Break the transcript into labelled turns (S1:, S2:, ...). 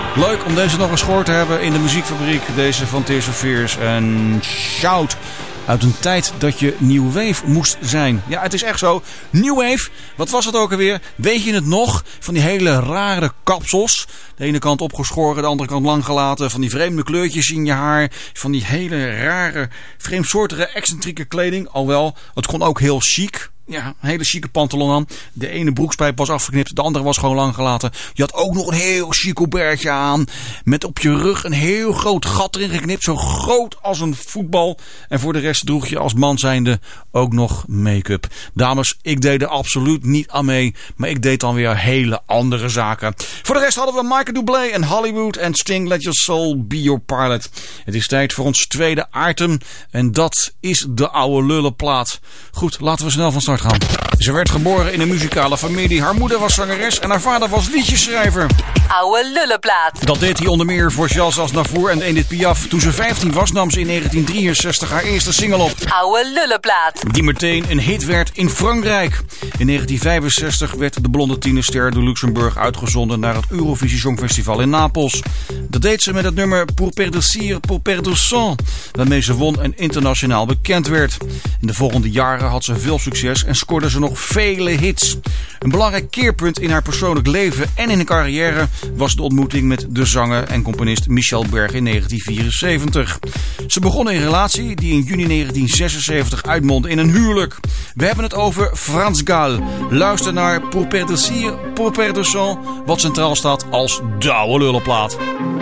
S1: Leuk om deze nog eens gehoord te hebben in de muziekfabriek. Deze van Tears for Fears en Shout. Uit een tijd dat je New Wave moest zijn. Ja, het is echt zo. New Wave, wat was het ook alweer? Weet je het nog? Van die hele rare kapsels. De ene kant opgeschoren, de andere kant lang gelaten. Van die vreemde kleurtjes in je haar. Van die hele rare, vreemdsoortige, excentrieke kleding. Alhoewel, het kon ook heel chic. Ja, een hele chique pantalon aan. De ene broekspijp was afgeknipt, de andere was gewoon lang gelaten. Je had ook nog een heel chic colbertje aan. Met op je rug een heel groot gat erin geknipt. Zo groot als een voetbal. En voor de rest droeg je als man zijnde ook nog make-up. Dames, ik deed er absoluut niet aan mee. Maar ik deed dan weer hele andere zaken. Voor de rest hadden we Michael Bublé en Hollywood en Sting. Let Your Soul Be Your Pilot. Het is tijd voor ons tweede item. En dat is de oude lullenplaat. Goed, laten we snel van start gaan. Ze werd geboren in een muzikale familie. Haar moeder was zangeres en haar vader was liedjesschrijver.
S2: Oude lullenplaat.
S1: Dat deed hij onder meer voor Charles Aznavour en Edith Piaf. Toen ze 15 was nam ze in 1963 haar eerste single op.
S2: Oude lullenplaat.
S1: Die meteen een hit werd in Frankrijk. In 1965 werd de blonde tienerster de Luxemburg uitgezonden naar het Eurovisie Songfestival in Napels. Dat deed ze met het nummer Pour perdre cire, pour perdre sang, waarmee ze won en internationaal bekend werd. In de volgende jaren had ze veel succes en scoorde ze nog vele hits. Een belangrijk keerpunt in haar persoonlijk leven en in haar carrière was de ontmoeting met de zanger en componist Michel Berg in 1974. Ze begonnen een relatie die in juni 1976 uitmondde in een huwelijk. We hebben het over Frans Gall. Luister naar Pour perdre cire, pour perdre sang, wat centraal staat als de oude lullenplaat.